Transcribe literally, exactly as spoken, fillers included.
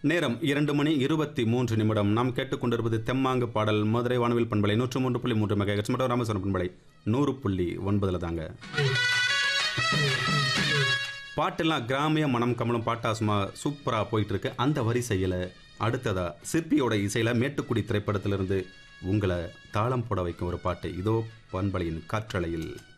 நேரம் இரண்டு மணி இருபத்தி மூன்று நிமிடம். நாம் கேட்டுக்கொண்டிருப்பது தெம்மாங்கு பாடல். மதுரை வானவில் பண்பலை நூற்று மூன்று புள்ளி மூன்று மெகாஹெர்ட்ஸ் மற்றும் ராமேஸ்வரம் பண்பலை நூறு புள்ளி ஒன்பதுல தாங்க. பாட்டெல்லாம் கிராமிய மனம் கமலும் பாட்டாசுமா சூப்பராக போயிட்டு இருக்கு. அந்த வரிசையில் அடுத்ததா சிற்பியோட இசையில் மேட்டுக்குடி திரைப்படத்திலிருந்து உங்களை தாளம் போட வைக்கும் ஒரு பாட்டு இதோ பண்பலையின் காற்றலையில்.